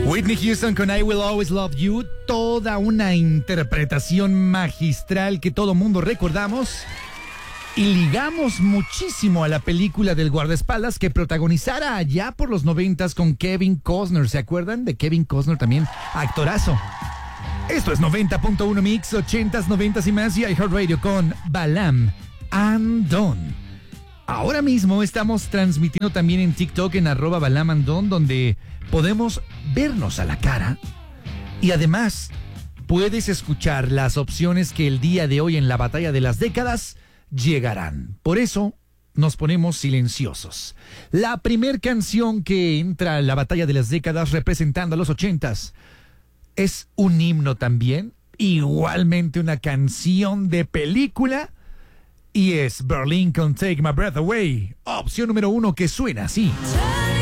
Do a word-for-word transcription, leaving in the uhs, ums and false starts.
Whitney Houston con I Will Always Love You, toda una interpretación magistral que todo mundo recordamos y ligamos muchísimo a la película del guardaespaldas que protagonizara allá por los noventas con Kevin Costner. ¿Se acuerdan de Kevin Costner también? Actorazo. Esto es noventa punto uno Mix, ochentas, noventas y más y iHeartRadio con Balam and Don. Ahora mismo estamos transmitiendo también en TikTok en arroba Balam and Don, donde podemos vernos a la cara y además puedes escuchar las opciones que el día de hoy en la batalla de las décadas llegarán. Por eso nos ponemos silenciosos. La primer canción que entra a la batalla de las décadas representando a los ochentas es un himno también, igualmente una canción de película, y es Berlin con Take My Breath Away, opción número uno que suena así.